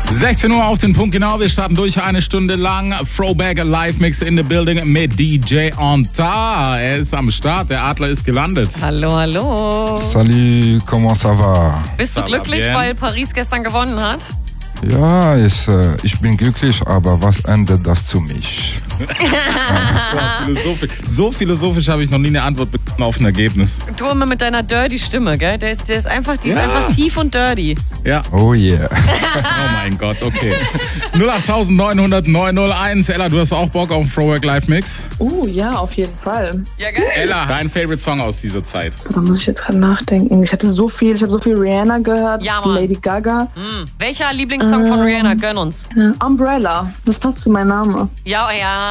16 Uhr auf den Punkt genau. Wir starten durch eine Stunde lang. Throwback Live Mix in the Building mit DJ Onta. Er ist am Start. Der Adler ist gelandet. Hallo, hallo. Salut, comment ça va? Bist du glücklich, weil Paris gestern gewonnen hat? Ja, ich bin glücklich, aber was ändert das zu mich? So philosophisch habe ich noch nie eine Antwort bekommen auf ein Ergebnis. Du immer mit deiner dirty Stimme, gell? Die ist einfach tief und dirty. Ja. Oh yeah. Oh mein Gott, okay. 08900 901. Ella, du hast auch Bock auf einen Throwback Live Mix? Ja, auf jeden Fall. Ja, geil. Ella, dein Favorite Song aus dieser Zeit? Da muss ich jetzt gerade nachdenken. Ich habe so viel Rihanna gehört, Ja, Mann. Lady Gaga. Welcher Lieblingssong von Rihanna? Gönn uns. Umbrella, das passt zu meinem Namen. Ja,